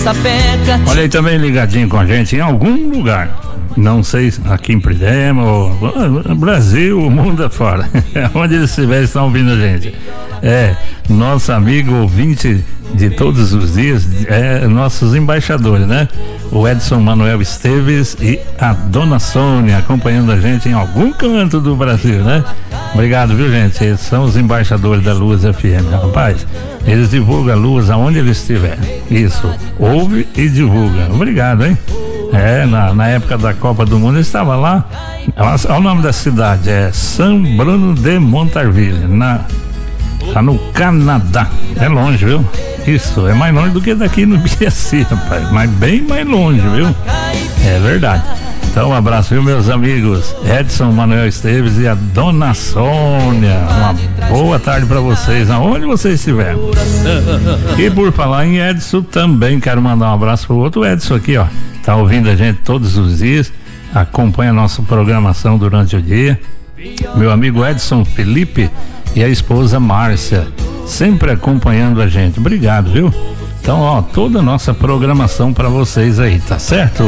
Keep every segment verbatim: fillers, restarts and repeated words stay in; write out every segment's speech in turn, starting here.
sapeca. Olha aí também ligadinho com a gente em algum lugar. Não sei, aqui em Pridema, ou Brasil, o mundo afora. Onde eles estiverem, estão ouvindo a gente. É, nosso amigo ouvinte de todos os dias, é, nossos embaixadores, né? O Edson Manuel Esteves e a Dona Sônia, acompanhando a gente em algum canto do Brasil, né? Obrigado, viu, gente? Eles são os embaixadores da Luz F M, rapaz. Eles divulgam a Luz aonde eles estiverem. Isso, ouve e divulga. Obrigado, hein? É, na, na época da Copa do Mundo, eu estava lá. Olha o nome da cidade, é São Bruno de Montarville, na, tá no Canadá. É longe, viu? Isso, é mais longe do que daqui no Biaci, rapaz. Mas bem mais longe, viu? É verdade. Então, um abraço, viu, meus amigos? Edson Manuel Esteves e a Dona Sônia. Uma boa tarde pra vocês, aonde vocês estiverem. E por falar em Edson, também quero mandar um abraço pro outro Edson aqui, ó. Tá ouvindo a gente todos os dias, acompanha a nossa programação durante o dia. Meu amigo Edson Felipe e a esposa Márcia, sempre acompanhando a gente. Obrigado, viu? Então, ó, toda a nossa programação pra vocês aí, tá certo?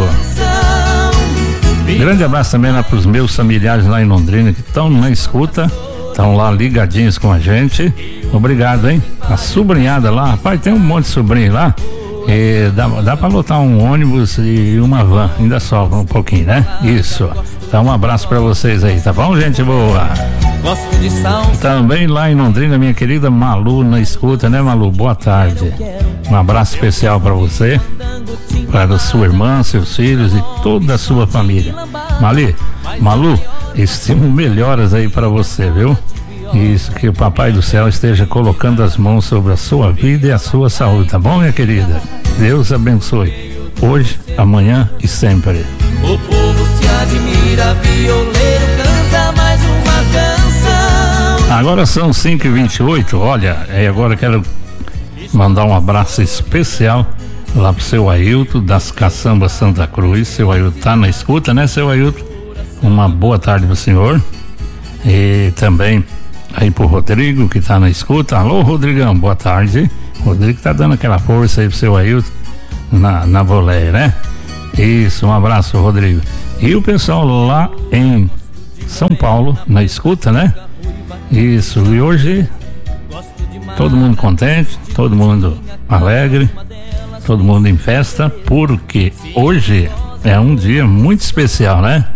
Grande abraço também lá pros meus familiares lá em Londrina que estão na escuta, estão lá ligadinhos com a gente. Obrigado, hein? A sobrinhada lá, rapaz, tem um monte de sobrinho lá. E dá, dá pra lotar um ônibus e uma van, ainda sobra um pouquinho, né? Isso. Então um abraço pra vocês aí, tá bom, gente boa? Também lá em Londrina, minha querida Malu na escuta, né, Malu? Boa tarde. Um abraço especial pra você, para sua irmã, seus filhos e toda a sua família. Mali, Malu, estimo melhoras aí pra você, viu? Isso, que o Papai do Céu esteja colocando as mãos sobre a sua vida e a sua saúde, tá bom, minha querida? Deus abençoe, hoje, amanhã e sempre. O povo se admira, violeiro canta mais uma canção. Agora são cinco e vinte e oito, olha, é, agora quero mandar um abraço especial lá pro seu Ailton, das Caçambas Santa Cruz. Seu Ailton tá na escuta, né, seu Ailton? Uma boa tarde pro senhor. E também aí pro Rodrigo, que tá na escuta. Alô, Rodrigão, boa tarde. Rodrigo tá dando aquela força aí pro seu Ailton na, na boleia, né? Isso, um abraço, Rodrigo. E o pessoal lá em São Paulo, na escuta, né? Isso, e hoje todo mundo contente, todo mundo alegre, todo mundo em festa, porque hoje é um dia muito especial, né?